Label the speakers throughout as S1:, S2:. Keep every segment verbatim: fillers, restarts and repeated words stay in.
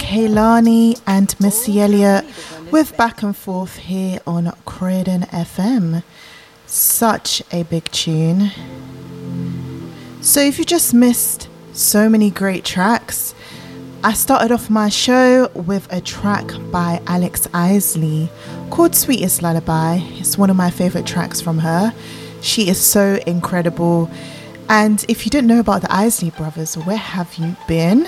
S1: Kehlani and Missy Elliott with Back and Forth here on Croydon F M. Such a big tune. So if you just missed so many great tracks, I started off my show with a track by Alex Isley called Sweetest Lullaby. It's one of my favourite tracks from her. She is so incredible. And if you didn't know about the Isley brothers, where have you been?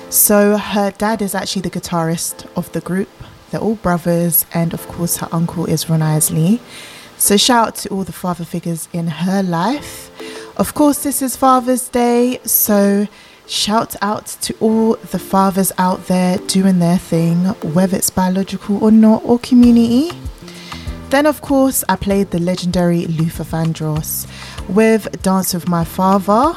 S1: So her dad is actually the guitarist of the group. They're all brothers, and of course her uncle is Ron Isley. So shout out to all the father figures in her life. Of course, this is Father's Day, so shout out to all the fathers out there doing their thing, whether it's biological or not, or community. Then, of course, I played the legendary Luther Vandross with Dance with My Father.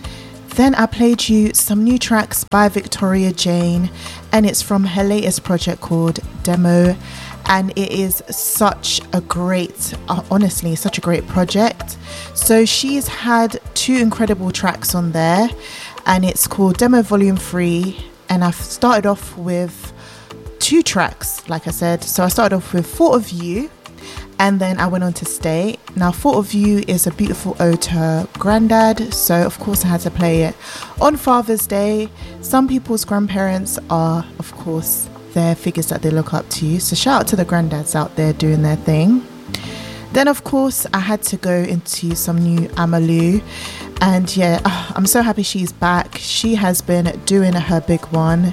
S1: Then I played you some new tracks by Victoria Jane, and it's from her latest project called Demo. And it is such a great, uh, honestly, such a great project. So she's had two incredible tracks on there, and it's called Demo Volume three. And I've started off with two tracks, like I said. So I started off with Thought of You, and then I went on to Stay. Now, Thought of You is a beautiful ode to her granddad, so of course I had to play it on Father's Day. Some people's grandparents are, of course, their figures that they look up to, so shout out to the granddads out there doing their thing. Then, of course, I had to go into some new Amalu, and yeah, oh, I'm so happy she's back. She has been doing her big one.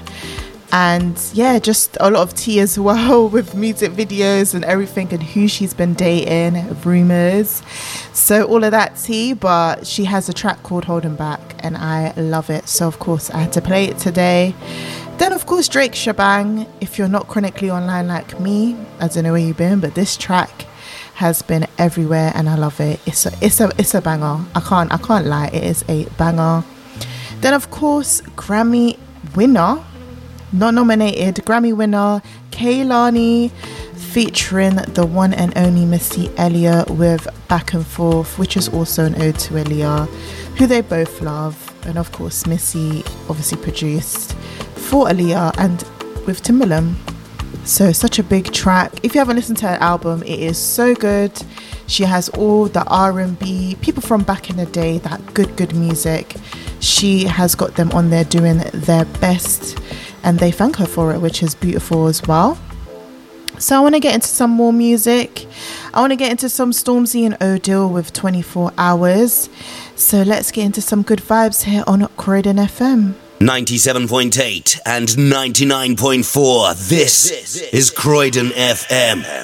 S1: And yeah, just a lot of tea as well with music videos and everything, and who she's been dating, rumours. So all of that tea, but she has a track called Holding Back, and I love it. So of course I had to play it today. Then of course Drake Shebang. If you're not chronically online like me, I don't know where you've been, but this track has been everywhere and I love it. It's a it's a it's a banger. I can't I can't lie, it is a banger. Then of course Grammy winner, not nominated, Grammy winner Kehlani featuring the one and only Missy Elliott with Back and Forth, which is also an ode to Aaliyah, who they both love. And of course Missy obviously produced for Aaliyah and with Timbaland. So such a big track. If you haven't listened to her album, it is so good. She has all the R and B, people from back in the day, that good good music. She has got them on there doing their best, and they thank her for it, which is beautiful as well. So I want to get into some more music. I want to get into some Stormzy and Odile with twenty-four hours. So let's get into some good vibes here on Croydon F M.
S2: ninety-seven point eight and ninety-nine point four. This is Croydon F M.